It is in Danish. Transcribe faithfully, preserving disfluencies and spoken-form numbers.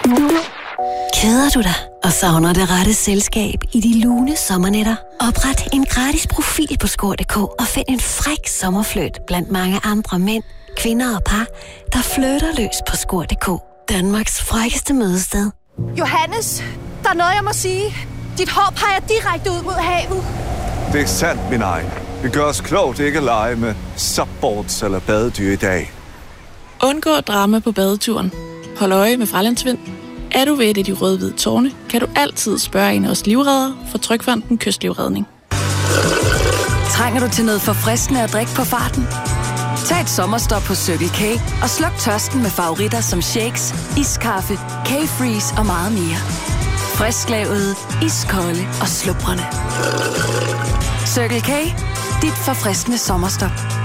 Keder du dig og savner det rette selskab i de lune sommernætter? Opret en gratis profil på score punktum d k og find en fræk sommerfløjt blandt mange andre mænd, kvinder og par, der flytter løs på score punktum d k. Danmarks frækkeste mødested. Johannes, der er noget, jeg må sige. Dit hår peger direkte ud mod havet. Det er sandt, min egen. Vi gør os klogt ikke at lege med subboards eller badedyr i dag. Undgå drama på badeturen. Hold øje med Fralandsvind. Er du ved et af de røde-hvide tårne, kan du altid spørge en af os livreddere for Trygfonden Kystlivredning. Trænger du til noget forfriskende at drikke på farten? Tag et sommerstop på Circle K og sluk tørsten med favoritter som shakes, iskaffe, K-Freeze og meget mere. Frisklavet, iskolde og slubrende. Circle K, dit forfriskende sommerstop.